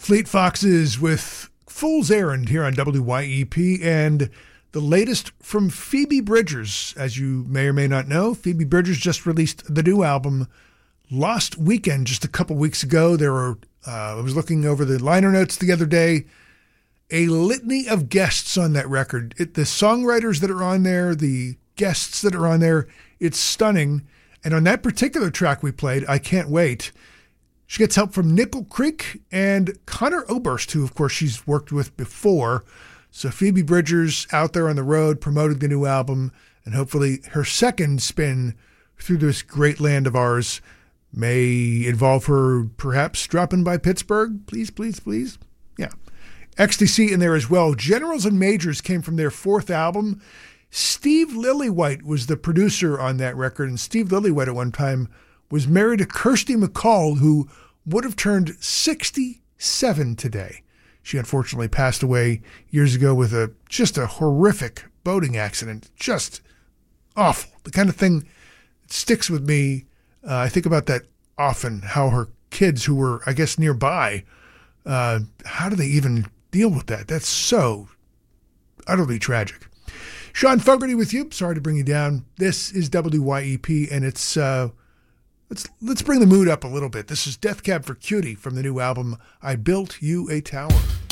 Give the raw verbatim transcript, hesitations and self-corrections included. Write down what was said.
Fleet Foxes with Fool's Errand here on W Y E P, and the latest from Phoebe Bridgers. As you may or may not know, Phoebe Bridgers just released the new album Lost Weekend just a couple weeks ago. There were, uh, I was looking over the liner notes the other day, a litany of guests on that record. It, the songwriters that are on there, the guests that are on there, it's stunning. And on that particular track we played, I Can't Wait, she gets help from Nickel Creek and Connor Oberst, who, of course, she's worked with before. So Phoebe Bridgers out there on the road promoting the new album, and hopefully her second spin through this great land of ours may involve her perhaps dropping by Pittsburgh. Please, please, please. Yeah. X T C in there as well. Generals and Majors came from their fourth album. Steve Lillywhite was the producer on that record, and Steve Lillywhite at one time was married to Kirsty MacColl, who would have turned sixty-seven today. She unfortunately passed away years ago with a just a horrific boating accident. Just awful. The kind of thing that sticks with me. Uh, I think about that often, how her kids who were, I guess, nearby, uh, how do they even deal with that? That's so utterly tragic. Sean Fogarty with you. Sorry to bring you down. This is W Y E P, and it's uh, let's let's bring the mood up a little bit. This is Death Cab for Cutie from the new album I Built You a Tower.